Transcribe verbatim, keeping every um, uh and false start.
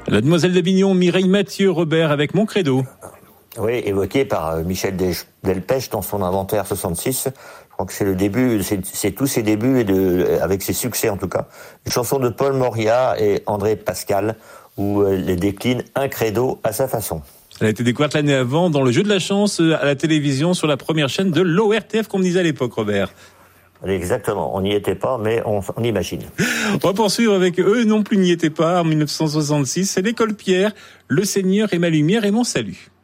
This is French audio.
La demoiselle d'Avignon, Mireille Mathieu, Robert, avec Mon Credo. Oui, évoqué par Michel Delpech dans son inventaire soixante-six. Je crois que c'est le début, c'est, c'est tous ses débuts, et de, avec ses succès en tout cas. Une chanson de Paul Moria et André Pascal, où elle décline un credo à sa façon. Elle a été découverte l'année avant dans le jeu de la chance à la télévision sur la première chaîne de l'O R T F, comme on disait à l'époque, Robert. Exactement, on n'y était pas, mais on, on imagine. On va poursuivre avec eux, non plus n'y étaient pas, en dix-neuf cent soixante-six. C'est l'école Pierre, Le Seigneur est ma lumière et mon salut.